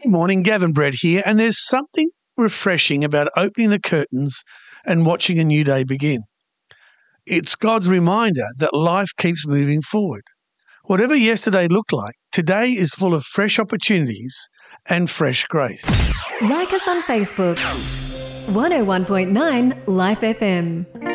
Good morning, Gavin Brett here, and there's something refreshing about opening the curtains and watching a new day begin. It's God's reminder that life keeps moving forward. Whatever yesterday looked like, today is full of fresh opportunities and fresh grace. Like us on Facebook. 101.9 Life FM.